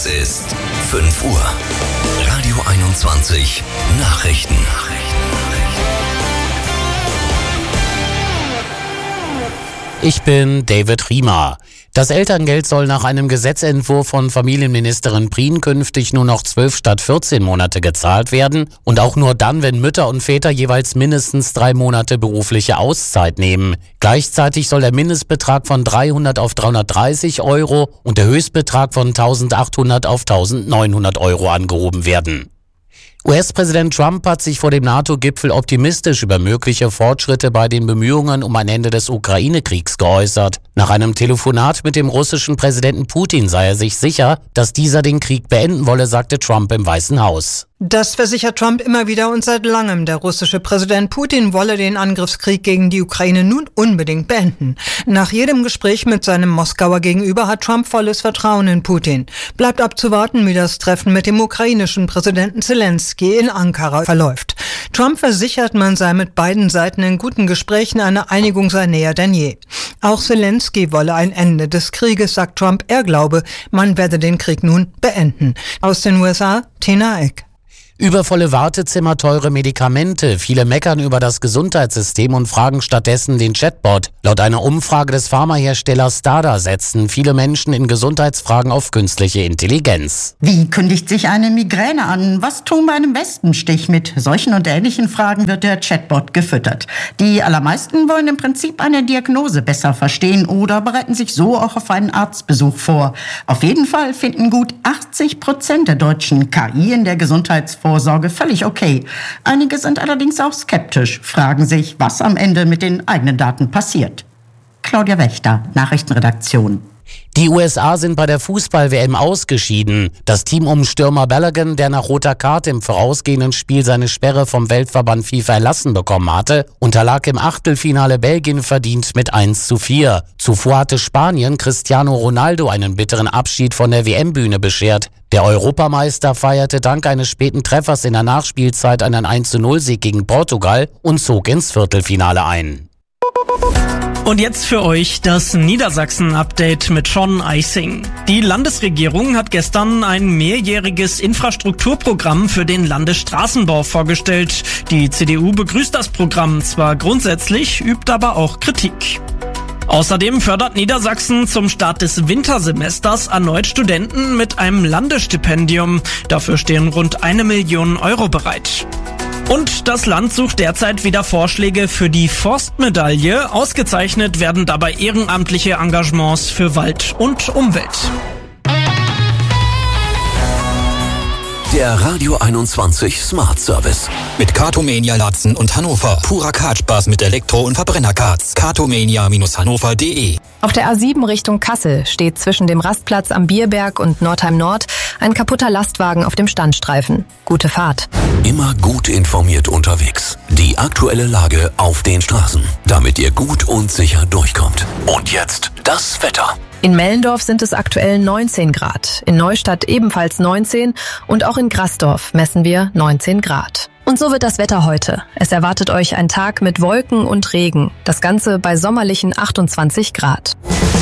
ist 5 Uhr. Radio 21 Nachrichten. Ich bin David Riemer. Das Elterngeld soll nach einem Gesetzentwurf von Familienministerin Prien künftig nur noch 12 statt 14 Monate gezahlt werden und auch nur dann, wenn Mütter und Väter jeweils mindestens 3 Monate berufliche Auszeit nehmen. Gleichzeitig soll der Mindestbetrag von 300 auf 330 Euro und der Höchstbetrag von 1.800 auf 1.900 Euro angehoben werden. US-Präsident Trump hat sich vor dem NATO-Gipfel optimistisch über mögliche Fortschritte bei den Bemühungen um ein Ende des Ukraine-Kriegs geäußert. Nach einem Telefonat mit dem russischen Präsidenten Putin sei er sich sicher, dass dieser den Krieg beenden wolle, sagte Trump im Weißen Haus. Das versichert Trump immer wieder und seit langem. Der russische Präsident Putin wolle den Angriffskrieg gegen die Ukraine nun unbedingt beenden. Nach jedem Gespräch mit seinem Moskauer Gegenüber hat Trump volles Vertrauen in Putin. Bleibt abzuwarten, wie das Treffen mit dem ukrainischen Präsidenten Zelensky in Ankara verläuft. Trump versichert, man sei mit beiden Seiten in guten Gesprächen, eine Einigung sei näher denn je. Auch Zelensky wolle ein Ende des Krieges, sagt Trump. Er glaube, man werde den Krieg nun beenden. Aus den USA, Tina Eck. Übervolle Wartezimmer, teure Medikamente. Viele meckern über das Gesundheitssystem und fragen stattdessen den Chatbot. Laut einer Umfrage des Pharmaherstellers Stada setzen viele Menschen in Gesundheitsfragen auf künstliche Intelligenz. Wie kündigt sich eine Migräne an? Was tun bei einem Wespenstich? Mit solchen und ähnlichen Fragen wird der Chatbot gefüttert. Die allermeisten wollen im Prinzip eine Diagnose besser verstehen oder bereiten sich so auch auf einen Arztbesuch vor. Auf jeden Fall finden gut 80% der Deutschen KI in der Gesundheitsvorsorge völlig okay. Einige sind allerdings auch skeptisch, fragen sich, was am Ende mit den eigenen Daten passiert. Claudia Wächter, Nachrichtenredaktion. Die USA sind bei der Fußball-WM ausgeschieden. Das Team um Stürmer Balogun, der nach roter Karte im vorausgehenden Spiel seine Sperre vom Weltverband FIFA erlassen bekommen hatte, unterlag im Achtelfinale Belgien verdient mit 1:4. Zuvor hatte Spanien Cristiano Ronaldo einen bitteren Abschied von der WM-Bühne beschert. Der Europameister feierte dank eines späten Treffers in der Nachspielzeit einen 1:0-Sieg gegen Portugal und zog ins Viertelfinale ein. Und jetzt für euch das Niedersachsen-Update mit Sean Eising. Die Landesregierung hat gestern ein mehrjähriges Infrastrukturprogramm für den Landesstraßenbau vorgestellt. Die CDU begrüßt das Programm zwar grundsätzlich, übt aber auch Kritik. Außerdem fördert Niedersachsen zum Start des Wintersemesters erneut Studenten mit einem Landesstipendium. Dafür stehen rund 1 Million Euro bereit. Und das Land sucht derzeit wieder Vorschläge für die Forstmedaille. Ausgezeichnet werden dabei ehrenamtliche Engagements für Wald und Umwelt. Der Radio 21 Smart Service. Mit Cartomania Latzen und Hannover. Purer Kartspaß mit Elektro- und Verbrennerkarts. Cartomania-hannover.de. Auf der A7 Richtung Kassel steht zwischen dem Rastplatz am Bierberg und Nordheim Nord ein kaputter Lastwagen auf dem Standstreifen. Gute Fahrt. Immer gut informiert unterwegs. Die aktuelle Lage auf den Straßen, damit ihr gut und sicher durchkommt. Und jetzt das Wetter. In Mellendorf sind es aktuell 19 Grad, in Neustadt ebenfalls 19 und auch in Grassdorf messen wir 19 Grad. Und so wird das Wetter heute. Es erwartet euch ein Tag mit Wolken und Regen. Das Ganze bei sommerlichen 28 Grad.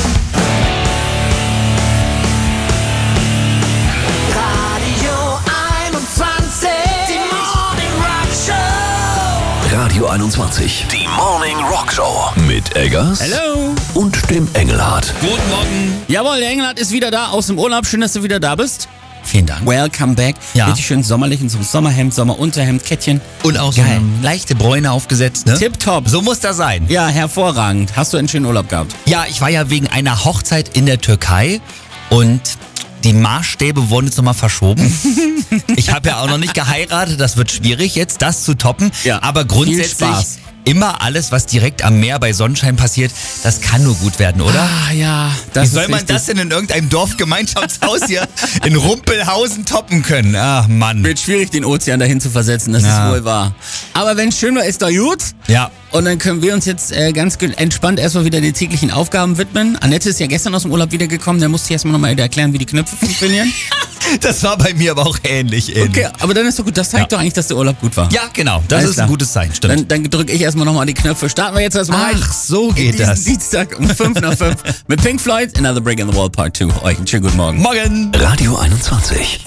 Radio 21, die Morning Rock Show mit Eggers Hello. Und dem Engelhardt. Guten Morgen. Jawohl, der Engelhardt ist wieder da aus dem Urlaub. Schön, dass du wieder da bist. Vielen Dank. Welcome back. Ja. Richtig schön sommerlich in so einem Sommerhemd, Sommerunterhemd, Kettchen. Und auch so eine leichte Bräune aufgesetzt, ne? Tipptopp. So muss das sein. Ja, hervorragend. Hast du einen schönen Urlaub gehabt? Ja, ich war ja wegen einer Hochzeit in der Türkei und die Maßstäbe wurden jetzt nochmal verschoben. Ich habe ja auch noch nicht geheiratet, das wird schwierig jetzt, das zu toppen. Ja, aber grundsätzlich immer alles, was direkt am Meer bei Sonnenschein passiert, das kann nur gut werden, oder? Ah ja, Wie soll man das denn in irgendeinem Dorfgemeinschaftshaus hier in Rumpelhausen toppen können? Ach Mann. Wird schwierig, den Ozean dahin zu versetzen, das ist wohl wahr. Aber wenn es schön war, ist doch gut. Ja. Und dann können wir uns jetzt ganz entspannt erstmal wieder den täglichen Aufgaben widmen. Annette ist ja gestern aus dem Urlaub wiedergekommen, der musste erstmal nochmal erklären, wie die Knöpfe funktionieren. Das war bei mir aber auch ähnlich. Okay, aber dann ist doch gut. Das zeigt doch eigentlich, dass der Urlaub gut war. Ja, genau. Das Alles ist klar. ein gutes Zeichen, stimmt. Dann drücke ich erstmal nochmal die Knöpfe. Starten wir jetzt erstmal rein. Ach, so geht diesen das. Dienstag um 5 nach 5 mit Pink Floyd, Another Brick in the Wall Part 2. Euch einen schönen guten Morgen. Morgen. Radio 21.